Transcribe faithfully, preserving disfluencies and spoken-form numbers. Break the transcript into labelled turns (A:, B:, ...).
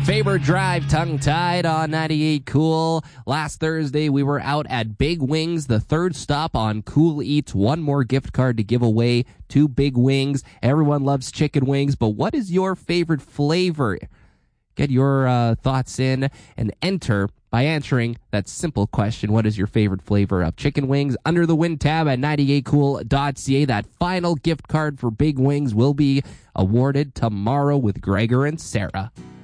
A: Faber Drive, tongue-tied on ninety-eight Cool. Last Thursday, we were out at Big Wings, the third stop on Cool Eats. One more gift card to give away to Big Wings. Everyone loves chicken wings, but what is your favorite flavor? Get your uh, thoughts in and enter by answering that simple question. What is your favorite flavor of chicken wings? Under the Win tab at ninety-eight cool dot c a. That final gift card for Big Wings will be awarded tomorrow with Gregor and Sarah.